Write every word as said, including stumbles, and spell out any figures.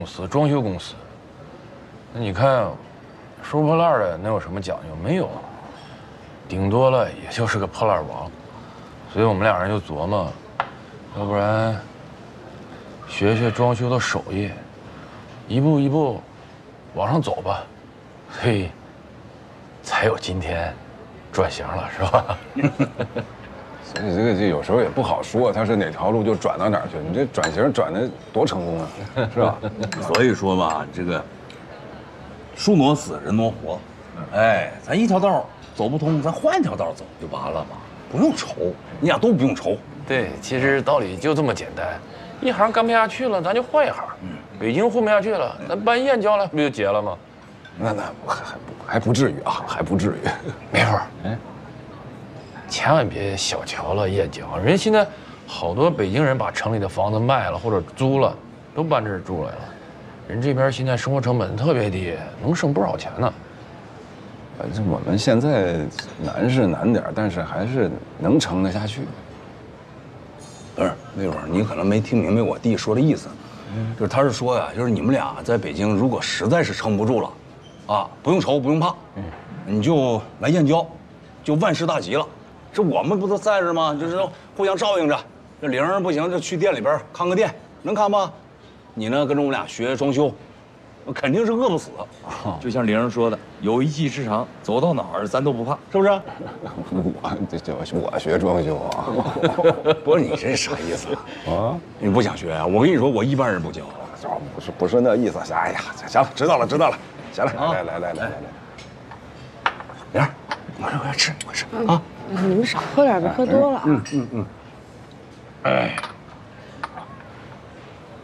公司装修公司，那你看，收破烂的能有什么讲究？没有，顶多了也就是个破烂王。所以我们俩人就琢磨，要不然学学装修的手艺，一步一步往上走吧。所以才有今天转型了，是吧？ 所以这个就有时候也不好说，他是哪条路就转到哪儿去。你这转型转的多成功啊，是吧？ 所以说吧，这个树挪死，人挪活。哎，咱一条道走不通，咱换一条道走就完了嘛，不用愁，你俩都不用愁。 对，其实道理就这么简单，一行干不下去了，咱就换一行。嗯，北京混不下去了，咱搬燕郊来，不就结了吗？ 那那还还不还不至于啊，还不至于。 没错，哎，千万别小瞧了燕郊，人现在好多北京人把城里的房子卖了或者租了，都搬这儿住来了。人这边现在生活成本特别低，能省不少钱呢。 反正我们现在难是难点，但是还是能撑得下去。 不是，那会儿你可能没听明白我弟说的意思，嗯、就是他是说呀，就是你们俩在北京如果实在是撑不住了，啊，不用愁，不用怕，嗯，你就来燕郊，就万事大吉了。这我们不都在这吗？就是互相照应着。这玲儿不行，就去店里边看个店，能看吗？你呢，跟着我们俩学装修，肯定是饿不死。 就像玲儿说的，有一技之长，走到哪儿咱都不怕， 是不是？ 我这这我学装修啊？ 不是你这啥意思啊？啊，你不想学啊？我跟你说，我一般人不教。 不是不是那意思。哎呀，行了，知道了知道了。行了，来来来来来来， 玲儿，快快快吃，快吃啊！ 你们少喝点，别喝多了啊。 嗯嗯嗯。哎。